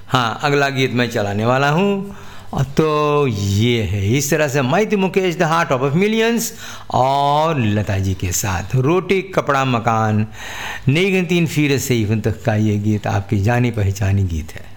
हाँ, अगला गीत मैं चलाने वाला हूँ। तो ये है इस तरह से मैं थी Mukesh the heart of millions और लता जी के साथ रोटी कपड़ा मकान नई तीन फिर से ही तक का ये गीत आपकी जानी पहचानी गीत है।